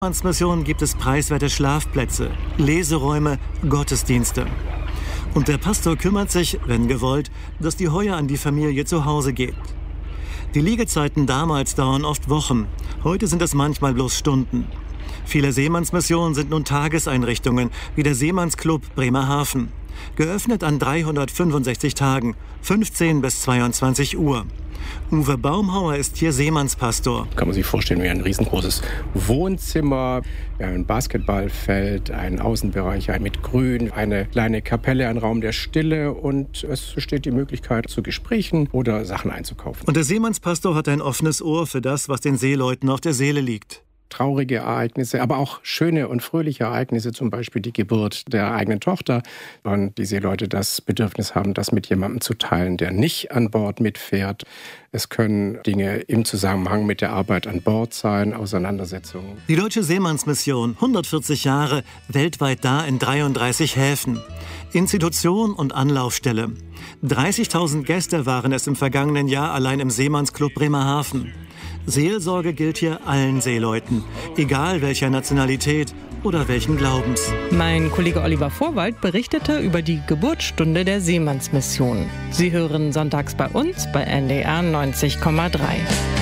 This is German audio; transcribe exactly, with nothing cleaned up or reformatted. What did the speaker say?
Seemannsmission gibt es preiswerte Schlafplätze, Leseräume, Gottesdienste. Und der Pastor kümmert sich, wenn gewollt, dass die Heuer an die Familie zu Hause geht. Die Liegezeiten damals dauern oft Wochen, heute sind es manchmal bloß Stunden. Viele Seemannsmissionen sind nun Tageseinrichtungen, wie der Seemannsclub Bremerhaven. Geöffnet an dreihundertfünfundsechzig Tagen, fünfzehn bis zweiundzwanzig Uhr. Uwe Baumhauer ist hier Seemannspastor. Kann man sich vorstellen wie ein riesengroßes Wohnzimmer, ein Basketballfeld, ein Außenbereich mit Grün, eine kleine Kapelle, ein Raum der Stille und es besteht die Möglichkeit zu Gesprächen oder Sachen einzukaufen. Und der Seemannspastor hat ein offenes Ohr für das, was den Seeleuten auf der Seele liegt. Traurige Ereignisse, aber auch schöne und fröhliche Ereignisse, zum Beispiel die Geburt der eigenen Tochter. Und die Seeleute das Bedürfnis haben, das mit jemandem zu teilen, der nicht an Bord mitfährt. Es können Dinge im Zusammenhang mit der Arbeit an Bord sein, Auseinandersetzungen. Die Deutsche Seemannsmission, hundertvierzig Jahre, weltweit da in dreiunddreißig Häfen. Institution und Anlaufstelle. dreißigtausend Gäste waren es im vergangenen Jahr allein im Seemannsclub Bremerhaven. Seelsorge gilt hier allen Seeleuten, egal welcher Nationalität oder welchen Glaubens. Mein Kollege Oliver Vorwald berichtete über die Geburtsstunde der Seemannsmission. Sie hören sonntags bei uns bei N D R neunzig Komma drei.